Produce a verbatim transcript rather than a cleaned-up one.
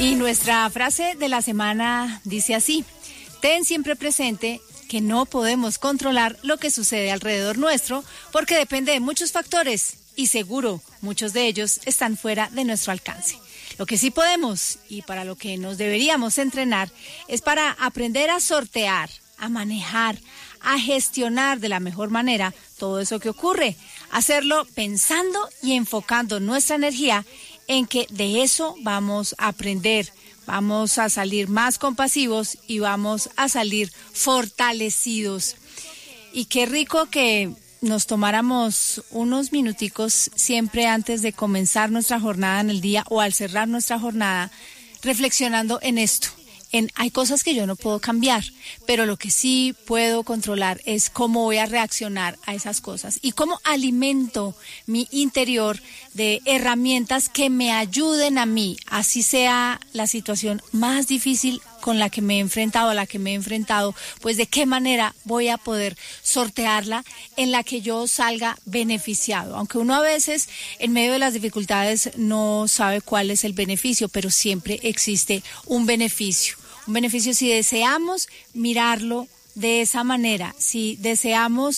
Y nuestra frase de la semana dice así: ten siempre presente que no podemos controlar lo que sucede alrededor nuestro porque depende de muchos factores y seguro muchos de ellos están fuera de nuestro alcance. Lo que sí podemos y para lo que nos deberíamos entrenar es para aprender a sortear, a manejar, a gestionar de la mejor manera todo eso que ocurre. Hacerlo pensando y enfocando nuestra energía en que de eso vamos a aprender. Vamos a salir más compasivos y vamos a salir fortalecidos. Y qué rico que nos tomáramos unos minuticos siempre antes de comenzar nuestra jornada en el día o al cerrar nuestra jornada, reflexionando en esto. En, hay cosas que yo no puedo cambiar, pero lo que sí puedo controlar es cómo voy a reaccionar a esas cosas y cómo alimento mi interior de herramientas que me ayuden a mí, así sea la situación más difícil con la que me he enfrentado, a la que me he enfrentado, pues de qué manera voy a poder sortearla en la que yo salga beneficiado. Aunque uno a veces en medio de las dificultades no sabe cuál es el beneficio, pero siempre existe un beneficio. Un beneficio si deseamos mirarlo de esa manera, si deseamos